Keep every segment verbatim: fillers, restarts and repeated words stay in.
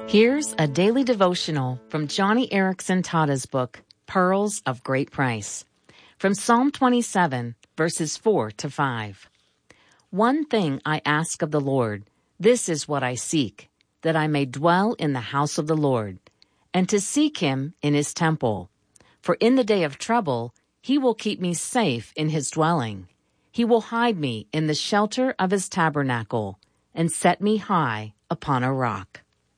Here's a daily devotional from Joni Eareckson Tada's book, Pearls of Great Price, from Psalm twenty-seven, verses four to five. One thing I ask of the Lord, this is what I seek, that I may dwell in the house of the Lord, and to seek him in his temple. For in the day of trouble, he will keep me safe in his dwelling. He will hide me in the shelter of his tabernacle, and set me high upon a rock.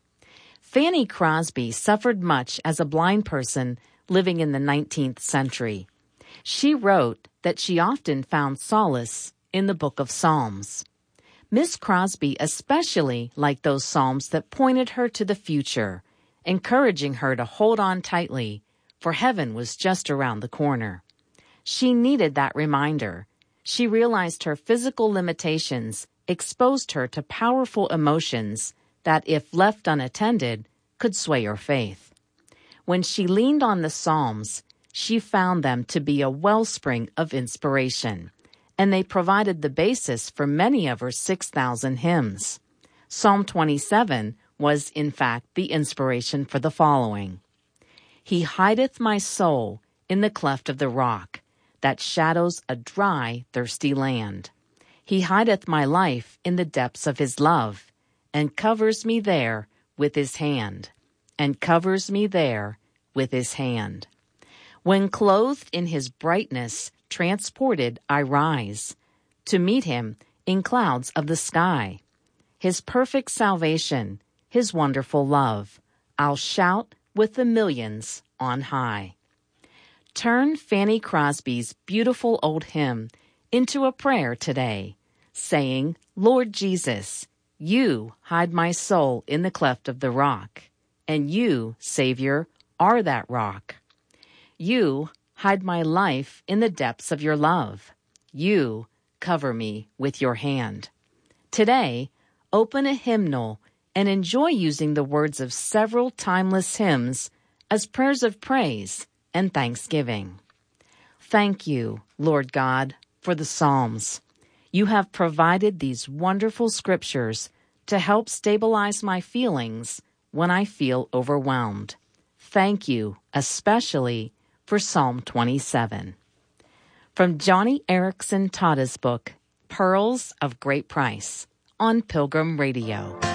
Fanny Crosby suffered much as a blind person living in the nineteenth century. She wrote that she often found solace in the book of Psalms. Miss Crosby especially liked those psalms that pointed her to the future, encouraging her to hold on tightly, for heaven was just around the corner. She needed that reminder. She realized her physical limitations exposed her to powerful emotions that, if left unattended, could sway her faith. When she leaned on the Psalms, she found them to be a wellspring of inspiration, and they provided the basis for many of her six thousand hymns. Psalm twenty-seven was, in fact, the inspiration for the following. He hideth my soul in the cleft of the rock, that shadows a dry, thirsty land. He hideth my life in the depths of his love, and covers me there with his hand, and covers me there with his hand. When clothed in his brightness, transported I rise, to meet him in clouds of the sky. His perfect salvation, his wonderful love, I'll shout with the millions on high. Turn Fanny Crosby's beautiful old hymn into a prayer today, saying, Lord Jesus, you hide my soul in the cleft of the rock, and you, Savior, are that rock. You hide my life in the depths of your love. You cover me with your hand. Today, open a hymnal and enjoy using the words of several timeless hymns as prayers of praise and thanksgiving. Thank you, Lord God, for the Psalms. You have provided these wonderful scriptures to help stabilize my feelings when I feel overwhelmed. Thank you, especially for Psalm twenty-seven. From Joni Eareckson Tada's book, Pearls of Great Price, on Pilgrim Radio.